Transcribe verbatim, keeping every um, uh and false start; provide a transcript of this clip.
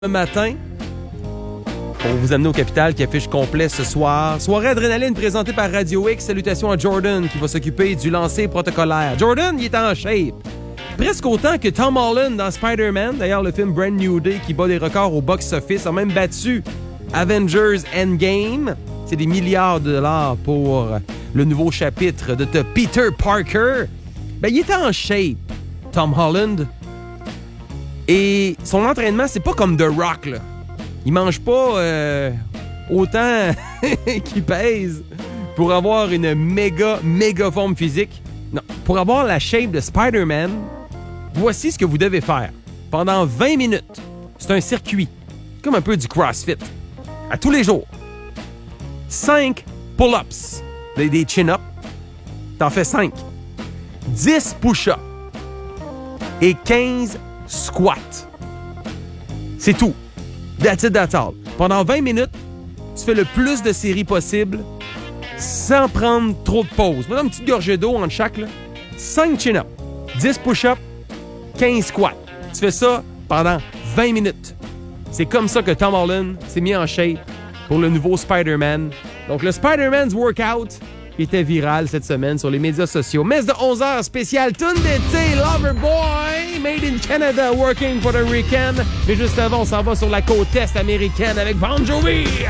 Le matin, pour vous amener au Capital qui affiche complet ce soir. Soirée Adrénaline présentée par Radio X. Salutations à Jordan qui va s'occuper du lancer protocolaire. Jordan, il est en shape. Presque autant que Tom Holland dans Spider-Man. D'ailleurs, le film Brand New Day qui bat des records au box-office a même battu Avengers Endgame. C'est des milliards de dollars pour le nouveau chapitre de The Peter Parker. Ben, il est en shape, Tom Holland. Et son entraînement, c'est pas comme The Rock, là. Il mange pas euh, autant qu'il pèse pour avoir une méga, méga forme physique. Non, pour avoir la shape de Spider-Man, voici ce que vous devez faire. Pendant vingt minutes, c'est un circuit, comme un peu du CrossFit, à tous les jours. cinq pull-ups, des, des chin-ups, t'en fais cinq. dix push-ups et quinze squats. C'est tout. That's it, that's all. Pendant vingt minutes, tu fais le plus de séries possible sans prendre trop de pauses. Mets une petite gorgée d'eau entre chaque. Là. cinq chin-ups, dix push-ups, quinze squats. Tu fais ça pendant vingt minutes. C'est comme ça que Tom Holland s'est mis en shape pour le nouveau Spider-Man. Donc, le Spider-Man's Workout qui était viral cette semaine sur les médias sociaux. Messe de onze heures spéciale tune d'été, Loverboy, made in Canada, working for the weekend. Mais juste avant, on s'en va sur la côte est américaine avec Bon Jovi.